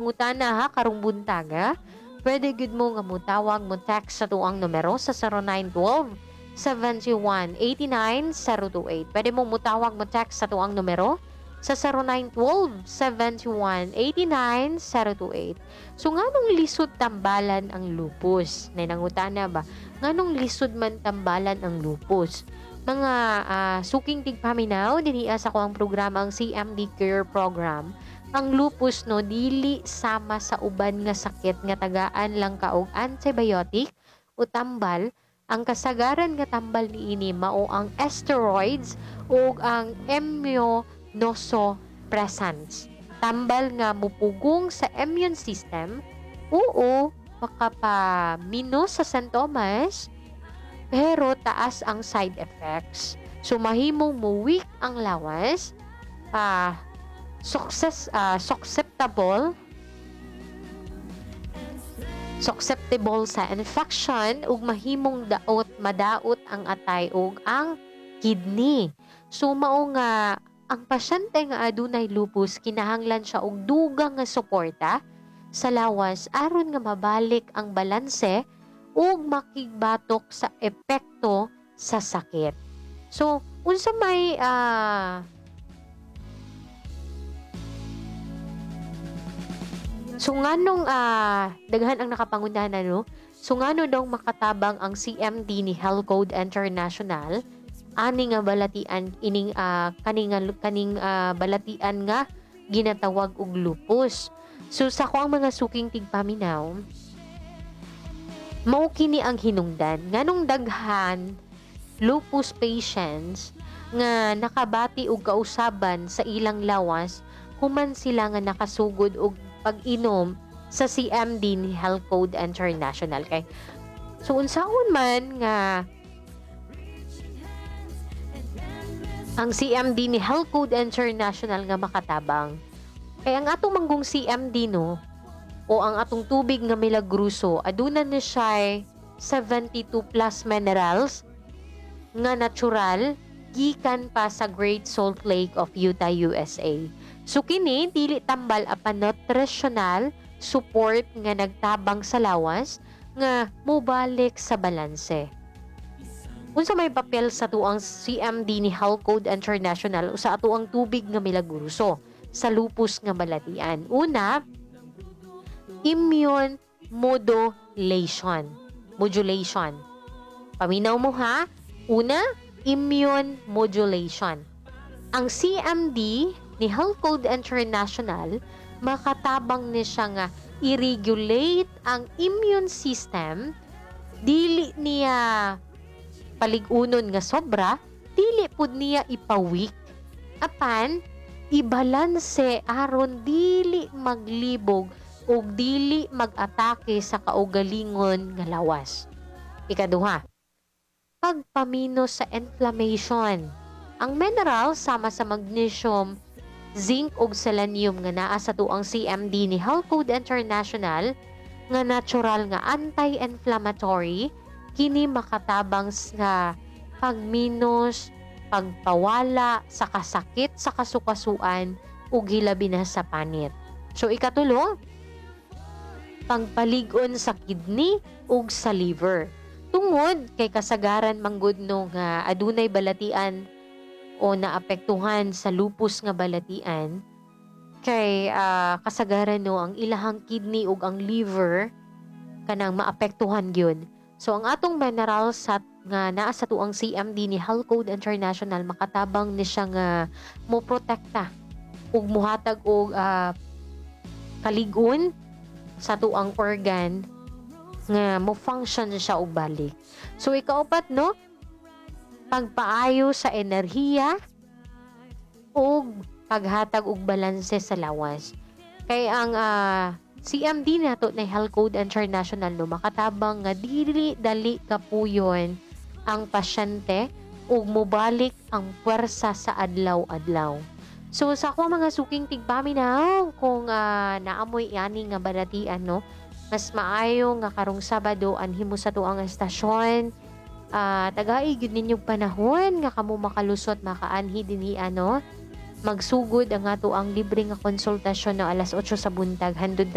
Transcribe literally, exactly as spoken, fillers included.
mangutana ha karong buntaga, pwede gud mo nga mutawag mo text sa tuang numero sa zero nine one two, seven one eight nine zero two eight. Pwede mo mutawag mo text sa tuang numero sa zero nine one two, seven one eight nine zero two eight. So nganong lisod tambalan ang lupus? Nay nangutana ba? Nganong lisod man tambalan ang lupus? Mga uh, suking tigpaminaw dinhi sa ko ang programa ang C M D Care Program. Ang lupus no dili sama sa uban nga sakit nga tagaan lang ka og antibiotic o tambal. Ang kasagaran nga tambal niini mao ang steroids ug ang immunosuppressants. Tambal nga mupugong sa immune system. Oo, makapamino sa sintomas, pero taas ang side effects. So mahimong mo weak ang lawas, uh, success, uh, susceptible susceptible sa infection ug mahimong daot madaot ang atay ug ang kidney. So mao nga ang pasyente nga adunay lupus kinahanglan siya og dugang nga suporta sa lawas aron nga mabalik ang balanse ug makigbatok sa epekto sa sakit. So unsa may uh, So nganong uh, daghan ang nakapangunahan no? So ngano daw makatabang ang C M D ni Health Code International ani nga balatian ining uh, kaning kaning uh, balatian nga ginatawag og lupus. So sa ko ang mga suking tigpaminaw, mao kini ang hinungdan nganong daghan lupus patients nga nakabati og kausaban sa ilang lawas human sila nga nakasugod og pag-inom sa C M D ni Health Code International. Kay so unsaon man nga ang C M D ni Health Code International nga makatabang, kay ang atong manggong C M D no o ang atong tubig nga milagruso aduna na siya seventy-two plus minerals nga natural gikan pa sa Great Salt Lake of Utah, U S A. So kini dili tambal apan nutritional support nga nagtabang sa lawas nga mobalik sa balanse. Unsa may papel sa tuang C M D ni Health Code International sa atuang tubig nga milagruso sa lupus nga balatian? Una, immune modulation. Modulation. Paminaw mo ha? Una, immune modulation. Ang C M D ni Health Code International makatabang ni siya nga i-regulate ang immune system, dili niya paligunon nga sobra, dili pud niya ipawik, apan ibalanse aron dili maglibog o dili mag-atake sa kaugalingon nga lawas. Ikaduha, pagpamino sa inflammation. Ang mineral sama sa magnesium, zinc ug selenium nga naa sa tuang C M D ni Health Code International nga natural nga anti-inflammatory, kini makatabang sa pagminos, pagpawala sa kasakit sa kasukasuan ug hilabi na sa panit. So ikatulo, pagpalig-on sa kidney ug sa liver. Tungod kay kasagaran manggod no nga adunay balatian o naapektuhan sa lupus nga balatian, kay uh, kasagaran no ang ilahang kidney ug ang liver kanang maapektuhan gyud. So ang atong mineral sa nga naa sa tuang C M D ni Health Code International makatabang ni siya nga mo protekta ug muhatag og uh, kalig-on sa tuang organ nga mo function siya og balik. So ikaupat no, pagpaayo sa enerhiya ug paghatag og balanse sa lawas. Kay ang uh, C M D nato na Health Code International no makatabang nga dili dali kapuyon ang pasyente ug mobalik ang puwersa sa adlaw-adlaw. So sa ako mga suking tigpaminaw kung uh, naamoy ani nga balatian no, mas maayo nga karong Sabado anhimo sa tuang estasyon. Uh, tagay gyud ninyong panahon nga kamo makalusot makaanhi dinhi ano, magsugod ang ato ang libre nga konsultasyon no alas otso sa buntag handud